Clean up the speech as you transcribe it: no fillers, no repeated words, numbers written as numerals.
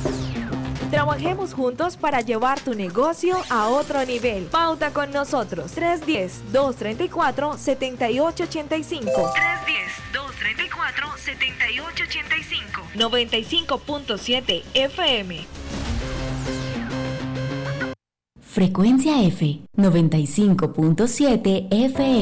Trabajemos juntos para llevar tu negocio a otro nivel. Pauta con nosotros. 310-234-7885. 310-234-7885. 95.7 FM. Frecuencia F, 95.7 FM.